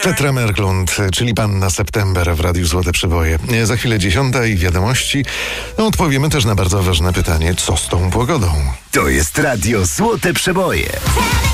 Petra Merklund, czyli Panna September w Radiu Złote Przeboje. Za chwilę 10 i wiadomości. Odpowiemy też na bardzo ważne pytanie, co z tą pogodą? To jest Radio Złote Przeboje.